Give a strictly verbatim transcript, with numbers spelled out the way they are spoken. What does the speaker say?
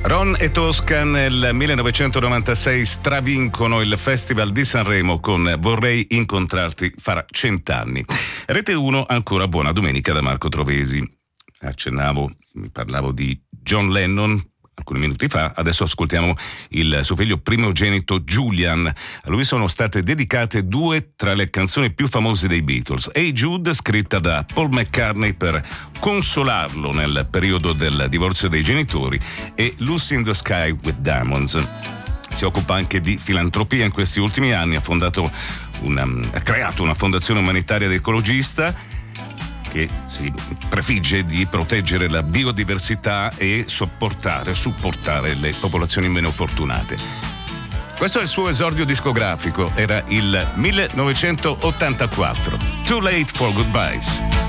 Ron e Tosca nel millenovecentonovantasei stravincono il Festival di Sanremo con Vorrei incontrarti, farà cent'anni. Rete uno, ancora buona domenica da Marco Trovesi. Accennavo, mi parlavo di John Lennon alcuni minuti fa, adesso ascoltiamo il suo figlio primogenito Julian. A lui sono state dedicate due tra le canzoni più famose dei Beatles. Hey Jude, scritta da Paul McCartney per consolarlo nel periodo del divorzio dei genitori, e Lucy in the Sky with Diamonds. Si occupa anche di filantropia in questi ultimi anni, ha fondato una, ha creato una fondazione umanitaria ed ecologista che si prefigge di proteggere la biodiversità e sopportare, supportare le popolazioni meno fortunate. Questo è il suo esordio discografico, era il millenovecentottantaquattro. Too Late for Goodbyes.